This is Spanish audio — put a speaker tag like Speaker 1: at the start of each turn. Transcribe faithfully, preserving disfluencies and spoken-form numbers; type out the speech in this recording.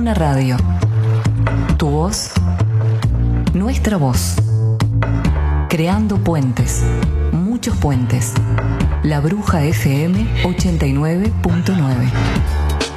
Speaker 1: Duna Radio. Tu voz, nuestra voz. Creando puentes, muchos puentes. La Bruja F M ochenta y nueve punto nueve.